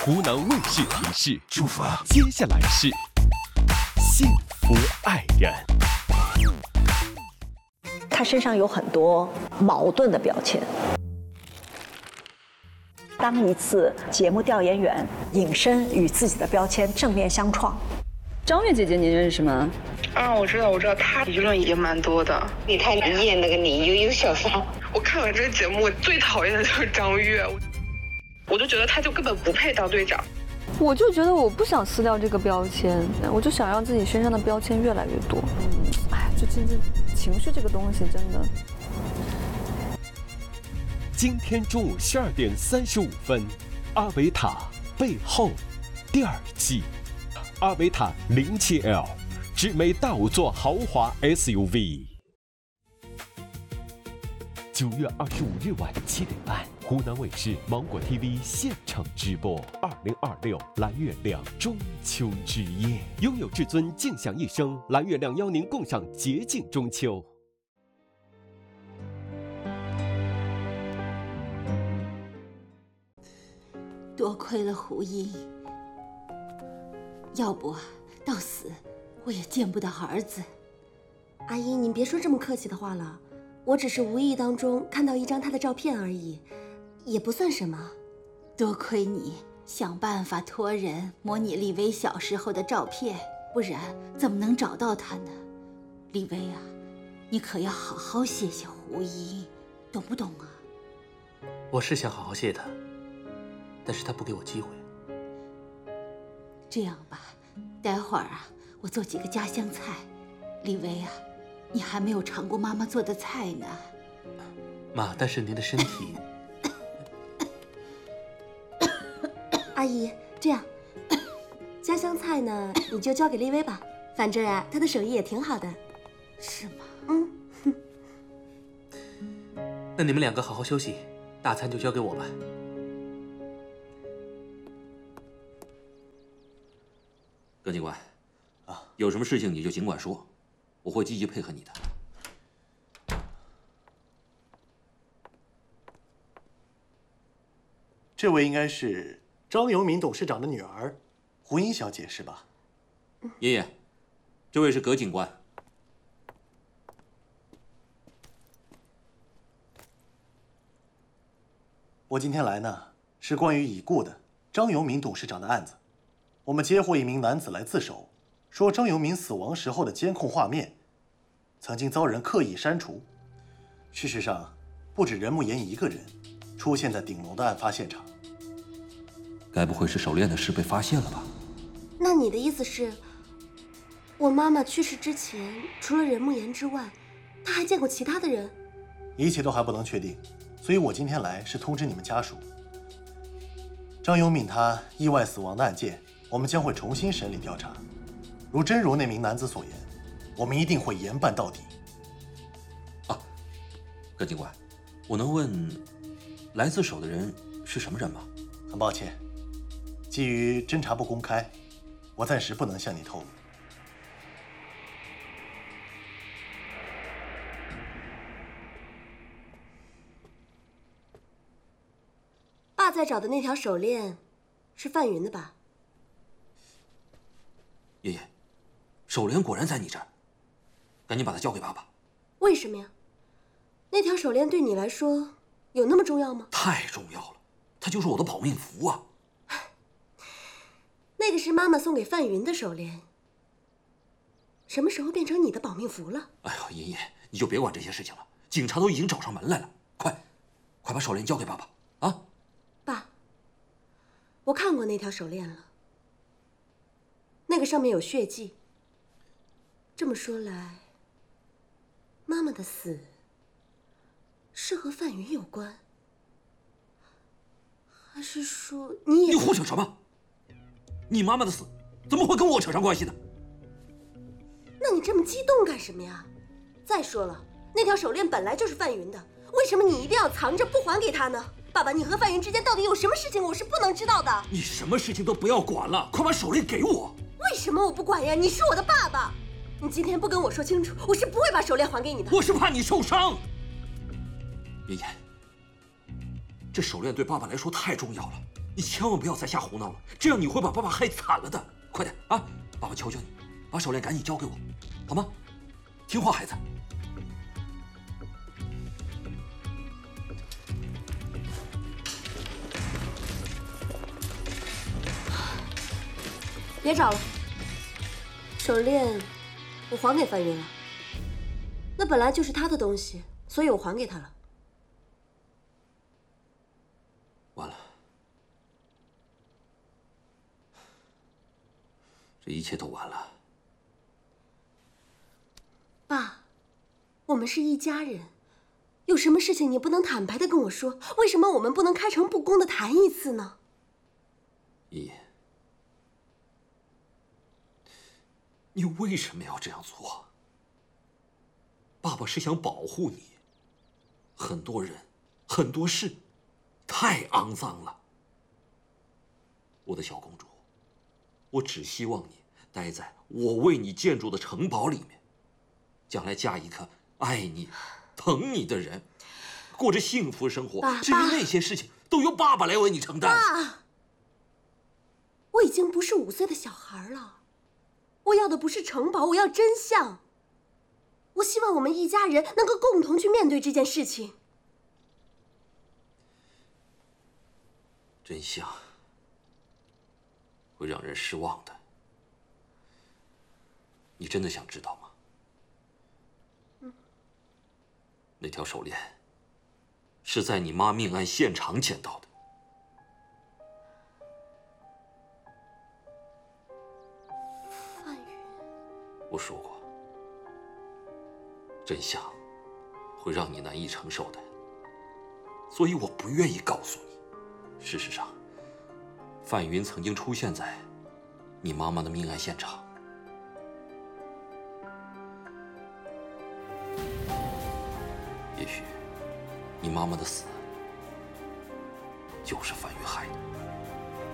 湖南卫视提示：祝福，接下来是幸福爱人。 他身上有很多矛盾的表现。当一次节目调研员隐身与自己的标签正面相撞。 张悦姐姐您认识吗？ 啊，我知道，她舆论也蛮多的。 你看你演那个林悠悠小三， 我看完这个节目，我最讨厌的就是张悦，我就觉得他就根本不配当队长。 我就觉得我不想撕掉这个标签，我就想让自己身上的标签越来越多。哎，就真正情绪这个东西真的。 今天中午12点35分，阿维塔背后第2季，阿维塔07L，直美大5座豪华 SUV。9月25日晚7点半，湖南卫视芒果 TV 现场直播2026蓝月亮中秋之夜，拥有至尊静享一生，蓝月亮邀您共赏洁净中秋。 多亏了胡英，要不到死我也见不到儿子。 阿姨，您别说这么客气的话了，我只是无意当中看到一张他的照片而已，也不算什么。 多亏你想办法托人模拟李薇小时候的照片，不然怎么能找到他呢？李薇啊，你可要好好谢谢胡英，懂不懂啊？ 我是想好好谢他，但是他不给我机会。 这样吧，待会儿啊，我做几个家乡菜。李薇啊，你还没有尝过妈妈做的菜呢。 妈，但是您的身体…… 阿姨，这样，家乡菜呢，你就交给丽薇吧，反正啊，她的手艺也挺好的。 是吗？ 嗯。 那你们2个好好休息，大餐就交给我吧。 耿警官，有什么事情你就尽管说，我会积极配合你的。 这位应该是张永敏董事长的女儿，胡英小姐是吧？ 爷爷，这位是葛警官。 我今天来呢，是关于已故的张永敏董事长的案子。我们接获一名男子来自首，说张永敏死亡时候的监控画面曾经遭人刻意删除。事实上，不止任慕言一个人出现在顶楼的案发现场。 该不会是手链的事被发现了吧？ 那你的意思是，我妈妈去世之前，除了任慕言之外，她还见过其他的人？ 一切都还不能确定，所以我今天来是通知你们家属，张永敏他意外死亡的案件，我们将会重新审理调查。如真如那名男子所言，我们一定会严办到底。 葛警官，我能问来自首的人是什么人吗？ 很抱歉，基于侦查不公开，我暂时不能向你透露。 爸在找的那条手链，是范云的吧？ 爷爷，手链果然在你这儿，赶紧把它交给爸爸。 为什么呀？那条手链对你来说有那么重要吗？ 太重要了，它就是我的保命符啊！ 那个是妈妈送给范云的手链，什么时候变成你的保命符了？ 哎呦，爷爷，你就别管这些事情了，警察都已经找上门来了，快把手链交给爸爸啊！ 爸，我看过那条手链了，那个上面有血迹。这么说来，妈妈的死是和范云有关，还是说你也…… 你胡扯什么？你妈妈的死怎么会跟我扯上关系呢？ 那你这么激动干什么呀？再说了，那条手链本来就是范云的，为什么你一定要藏着不还给他呢？爸爸，你和范云之间到底有什么事情我是不能知道的？ 你什么事情都不要管了，快把手链给我！ 为什么我不管呀？你是我的爸爸，你今天不跟我说清楚，我是不会把手链还给你的。 我是怕你受伤。爷爷，这手链对爸爸来说太重要了， 你千万不要再瞎胡闹了，这样你会把爸爸害惨了的。快点啊，爸爸求求你，把手链赶紧交给我，好吗？听话，孩子。 别找了，手链我还给范云了。那本来就是他的东西，所以我还给他了。 完了，这一切都完了。 爸，我们是一家人，有什么事情你不能坦白的跟我说？为什么我们不能开诚布公的谈一次呢？ 依依，你为什么要这样做？爸爸是想保护你。很多人，很多事，太肮脏了。我的小公主，我只希望你待在我为你建筑的城堡里面，将来嫁一个爱你、疼你的人，过着幸福生活。至于那些事情，都由爸爸来为你承担。 爸，我已经不是5岁的小孩了，我要的不是城堡，我要真相。我希望我们一家人能够共同去面对这件事情。 真相会让人失望的，你真的想知道吗？那条手链是在你妈命案现场捡到的。 范云， 我说过，真相会让你难以承受的，所以我不愿意告诉你。事实上，范云曾经出现在你妈妈的命案现场。也许你妈妈的死就是范云害的。